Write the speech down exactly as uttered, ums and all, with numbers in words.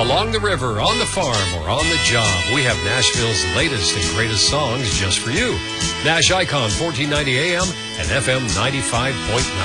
along the river, on the farm, or on the job, we have Nashville's latest and greatest songs just for you. Nash Icon, fourteen ninety A M and F M ninety-five point nine.